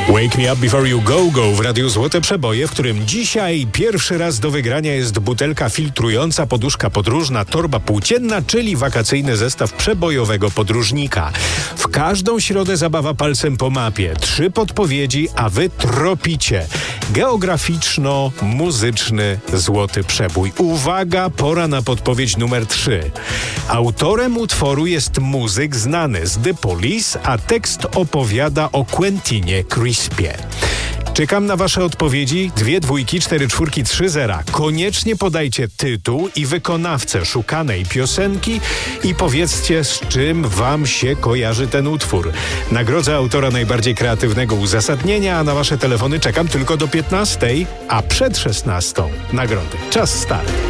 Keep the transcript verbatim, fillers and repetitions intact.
Wake Me Up Before You Go Go w Radiu Złote Przeboje, w którym dzisiaj pierwszy raz do wygrania jest butelka filtrująca, poduszka podróżna, torba płócienna, czyli wakacyjny zestaw przebojowego podróżnika. W każdą środę zabawa palcem po mapie. Trzy podpowiedzi, a wy tropicie. Geograficzno-muzyczny złoty przebój. Uwaga, pora na podpowiedź numer trzy. Autorem utworu jest muzyk znany z The Police, a tekst opowiada o Quentinie Crispie. Czekam na wasze odpowiedzi. Dwie dwójki, cztery czwórki, trzy zera. Koniecznie podajcie tytuł i wykonawcę szukanej piosenki i powiedzcie, z czym wam się kojarzy ten utwór. Nagrodzę autora najbardziej kreatywnego uzasadnienia, a na wasze telefony czekam tylko do piętnastej, a przed szesnastą nagrody. Czas start.